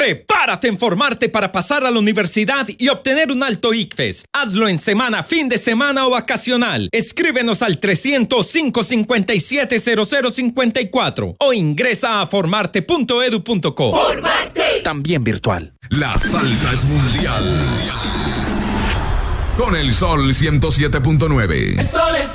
Prepárate en formarte para pasar a la universidad y obtener un alto ICFES. Hazlo en semana, fin de semana o vacacional. Escríbenos al 300-557-0054 o ingresa a formarte.edu.co. ¡Formarte! También virtual. La salsa es mundial. Con el Sol 107.9. El Sol, el